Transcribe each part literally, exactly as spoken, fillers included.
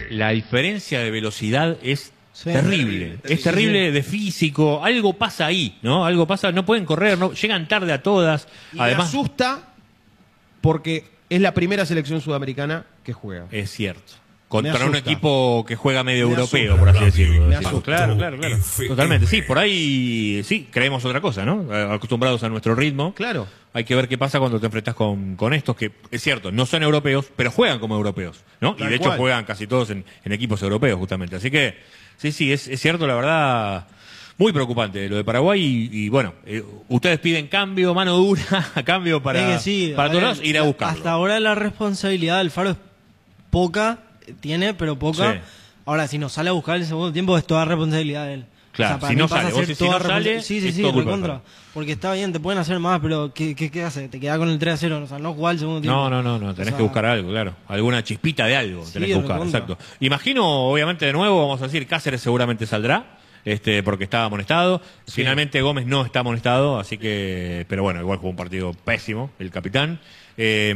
la diferencia de velocidad es Sí. terrible. Es terrible de físico. Algo pasa ahí, ¿no? Algo pasa, no pueden correr, no llegan tarde a todas. Y Además, me asusta porque es la primera selección sudamericana que juega. es cierto. Contra Me un asusta. equipo que juega medio Me europeo, asusta. por así decirlo. Me Sí, asusta. claro, claro, claro. Totalmente. Sí, por ahí sí, creemos otra cosa, ¿no? Acostumbrados a nuestro ritmo. Claro. Hay que ver qué pasa cuando te enfrentas con, con estos que, es cierto, no son europeos, pero juegan como europeos, ¿no? Tal y de hecho cual. juegan casi todos en, en equipos europeos, justamente. Así que, sí, sí, es, es cierto, la verdad, muy preocupante lo de Paraguay. Y, y bueno, eh, ustedes piden cambio, mano dura, cambio para, Es que sí, para a todos ver, lados, ir a buscarlo. Hasta ahora la responsabilidad del Faro es poca, tiene, pero poca. Sí. Ahora, si nos sale a buscar el segundo tiempo, es toda responsabilidad de él. Claro, para si mí no pasa sale, a vos ser decís, si toda no sale, responsa- Sí, sí, es sí, todo culpa del recontra. Faro. Porque está bien, te pueden hacer más, pero ¿qué, qué, qué haces? Te quedás con el tres a cero, o sea, no jugás el segundo tiempo. No, no, no, no, tenés O sea, que buscar algo, claro. Alguna chispita de algo Sí, tenés que buscar, recontra. exacto. Imagino, obviamente, de nuevo, vamos a decir, Cáceres seguramente saldrá, este, porque estaba amonestado. Finalmente Gómez no está amonestado, así que, pero bueno, igual jugó un partido pésimo, el capitán. Eh,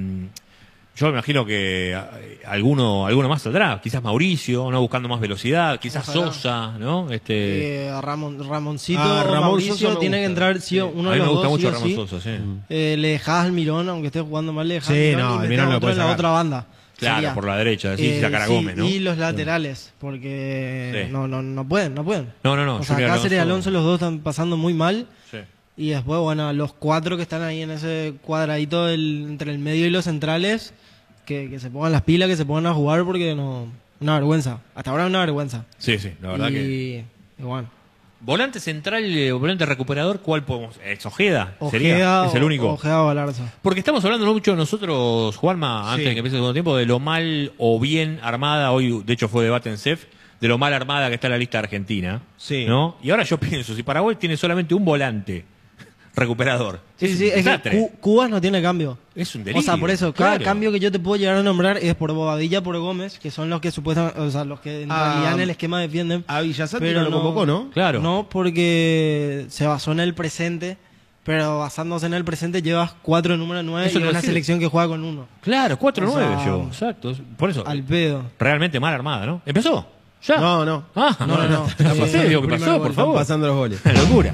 yo me imagino que a- alguno, alguno más saldrá, quizás Mauricio, no buscando más velocidad, quizás Ojalá. Sosa, ¿no? Este, Eh, Ramón, Ramoncito, Ah, Ramón Mauricio, Sosa me tiene que gusta. entrar sí, Sí. uno a de mí me los gusta dos, mucho sí o Ramón sí. Sosa, sí. Eh, le dejás al Mirón, aunque esté jugando mal, le dejás Sí, al Mirón no, y el metés Mirón a lo otro puede en la sacar. otra banda. Claro, Sería. por la derecha, decís, Eh, sacar a sí, Gómez, ¿no? Y los laterales, porque Sí. no, no, no pueden, no pueden. No, no, no, O sea, Junior Cáceres y Alonso- Alonso, los dos están pasando muy mal. Sí. Y después, bueno, los cuatro que están ahí en ese cuadradito del- entre el medio y los centrales, que, que se pongan las pilas, que se pongan a jugar, porque no. Una vergüenza. Hasta ahora es una vergüenza. Sí, sí, la verdad y, que... y bueno. Volante central eh, o volante recuperador, ¿cuál podemos? ¿Es Ojeda? Ojeda, ¿Sería? ¿Es el único? Ojeda o Galarza. Porque estamos hablando mucho nosotros, Juanma, antes Sí. de que empiece el segundo tiempo, de lo mal o bien armada, hoy de hecho fue debate en C E F, de lo mal armada que está la lista argentina. Sí. ¿No? Y ahora yo pienso, si Paraguay tiene solamente un volante recuperador. Sí, sí, sí, un es que desastre. Cu- Cubas no tiene cambio. Es un delirio. O sea, por eso, cada claro. cambio que yo te puedo llegar a nombrar es por Bobadilla, por Gómez, que son los que supuestamente, o sea, los que en Ah, realidad en el esquema defienden. A Villasati Pero no lo no- convocó, ¿no? Claro. No, porque se basó en el presente, pero basándose en el presente llevas cuatro números nueve Eso y te una decía. selección que juega con uno. Claro, cuatro nueve O sea, yo. Exacto. Por eso, Al pedo. realmente mal armada, ¿no? ¿Empezó? ¿Ya? No, no. Ah, No, no, no. ¿Qué pasó? Eh, Digo, ¿qué Primer pasó, gol, por están favor? pasando los goles. Una locura.